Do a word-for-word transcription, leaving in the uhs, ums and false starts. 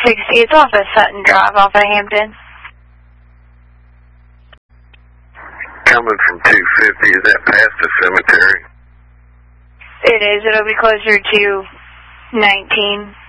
sixty. It's off of Sutton Drive, off of Hampton. Coming from two fifty, is that past the cemetery? It is. It'll be closer to nineteen.